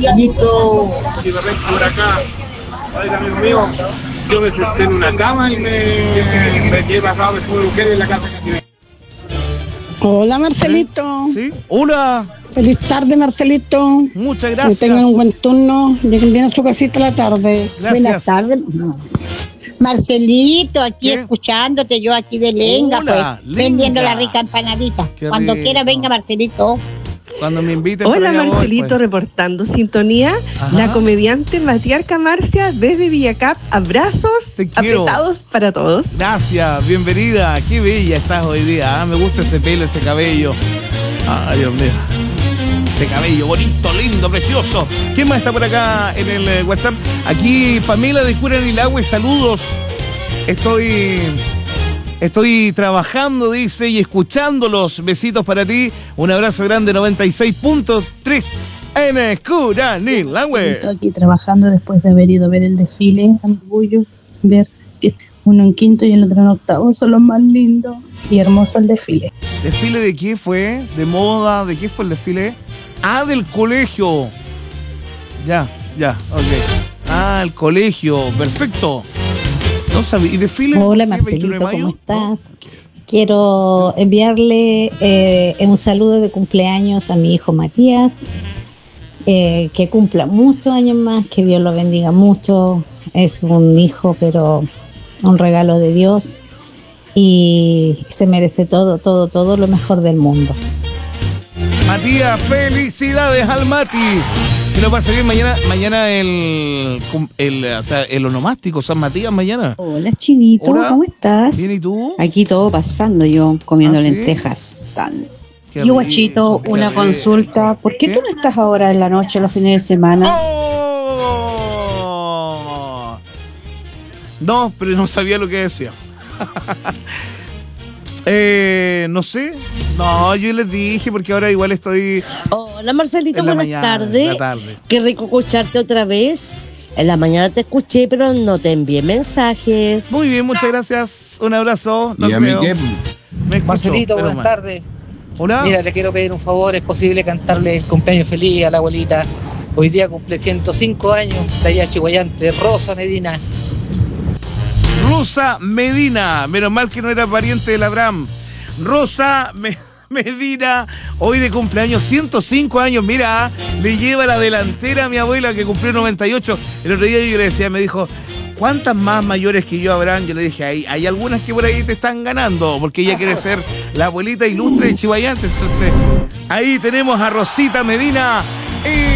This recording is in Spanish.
Marcelito, y de repente por acá, oiga, amigo mío, yo me senté en una cama y me quedé pasado de su mujer en la casa que tiene. Hola, Marcelito. ¿Sí? Hola. Feliz tarde, Marcelito. Muchas gracias. Que tengan un buen turno. Lleguen bien a su casita a la tarde. Gracias. Buenas tardes. Marcelito, aquí ¿Qué? escuchándote, yo aquí de Lenga, Hola, pues, vendiendo Lenga. la rica empanadita. Qué Cuando rico. quiera, venga, Marcelito. Cuando me inviten. Hola, para allá voy, Marcelito, pues. reportando sintonía. Ajá. La comediante Matíarca Marcia desde Villacap. Abrazos Te quiero. apretados para todos. Gracias, bienvenida. Qué bella estás hoy día. Me gusta ese pelo, ese cabello. Ay, Dios mío. Ese cabello bonito, lindo, precioso. ¿Quién más está por acá en el WhatsApp? Aquí Pamela de Curanilahue, saludos. Estoy trabajando, dice, y escuchándolos. Besitos para ti. Un abrazo grande, 96.3 en Curanilahue. Estoy aquí trabajando después de haber ido a ver el desfile a mis bullos, ver que uno en quinto y el otro en octavo son los más lindos y hermoso el desfile. ¿Desfile de qué fue? ¿De moda? ¿De qué fue el desfile? Ah, del colegio. Ya, ok. Ah, el colegio, perfecto. No sabía. ¿Y desfile? Hola, ¿Sí, 21 de Marcelito, mayo? ¿cómo estás? Quiero enviarle un saludo de cumpleaños a mi hijo Matías, que cumpla muchos años más, que Dios lo bendiga mucho. Es un hijo, pero un regalo de Dios y se merece todo lo mejor del mundo. Matías, felicidades al Mati. Que lo pase bien mañana el onomástico San Matías mañana. Hola, Chinito, Hola. ¿cómo estás? Bien, ¿y tú? Aquí todo pasando, yo comiendo ¿Ah, sí? lentejas. Qué Y rico, Guachito, qué una rico. consulta. ¿Por qué ¿Qué? tú no estás ahora en la noche, los fines de semana? ¡Oh! No, pero no sabía lo que decía. No sé. No, yo les dije porque ahora igual estoy Hola Marcelito, en la buenas mañana, tardes. en la tarde. Qué rico escucharte otra vez. En la mañana te escuché, pero no te envié mensajes. Muy bien, muchas gracias. Un abrazo. Y a mí qué. Me escuchó, Marcelito, pero buenas mal. tardes. Hola. Mira, le quiero pedir un favor, ¿es posible cantarle el cumpleaños feliz a la abuelita? Hoy día cumple 105 años, de allá Chihuayante, Rosa Medina. Rosa Medina, menos mal que no era pariente del Abraham. Rosa Medina, hoy de cumpleaños, 105 años, mira, le lleva la delantera a mi abuela que cumplió 98. El otro día yo le decía, me dijo, ¿cuántas más mayores que yo habrán? Yo le dije, hay algunas que por ahí te están ganando, porque ella quiere ser la abuelita ilustre de Chihuayante. Entonces, ahí tenemos a Rosita Medina.